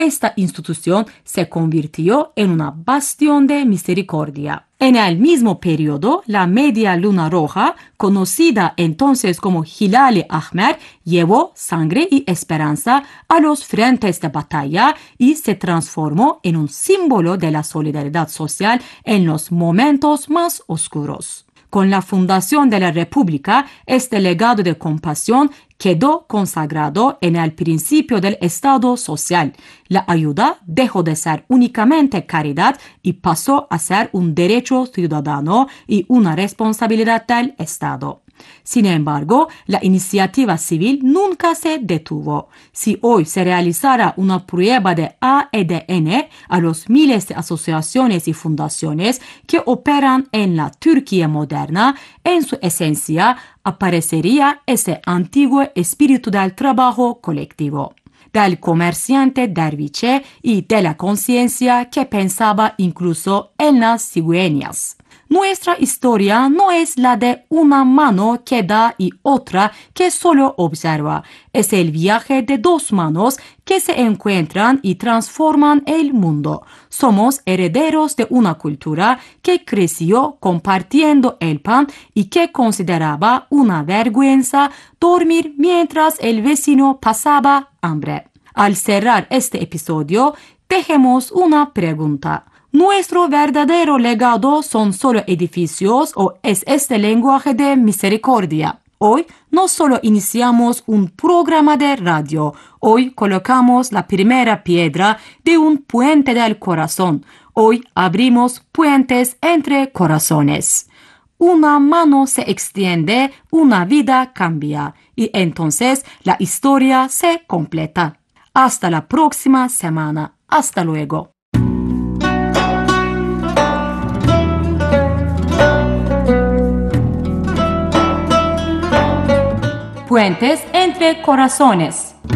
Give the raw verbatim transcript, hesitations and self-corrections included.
esta institución se convirtió en una bastión de misericordia. En el mismo periodo, la Media Luna Roja, conocida entonces como Hilal-i Ahmer, llevó sangre y esperanza a los frentes de batalla y se transformó en un símbolo de la solidaridad social en los momentos más oscuros. Con la fundación de la República, este legado de compasión quedó consagrado en el principio del Estado social. La ayuda dejó de ser únicamente caridad y pasó a ser un derecho ciudadano y una responsabilidad del Estado. Sin embargo, la iniciativa civil nunca se detuvo. Si hoy se realizara una prueba de A D N a los miles de asociaciones y fundaciones que operan en la Turquía moderna, en su esencia aparecería ese antiguo espíritu del trabajo colectivo, del comerciante derviche y de la conciencia que pensaba incluso en las cigüeñas. Nuestra historia no es la de una mano que da y otra que solo observa. Es el viaje de dos manos que se encuentran y transforman el mundo. Somos herederos de una cultura que creció compartiendo el pan y que consideraba una vergüenza dormir mientras el vecino pasaba hambre. Al cerrar este episodio, dejemos una pregunta. ¿Nuestro verdadero legado son solo edificios o es este lenguaje de misericordia? Hoy no solo iniciamos un programa de radio, hoy colocamos la primera piedra de un puente del corazón. Hoy abrimos puentes entre corazones. Una mano se extiende, una vida cambia y entonces la historia se completa. Hasta la próxima semana. Hasta luego. Puentes entre corazones.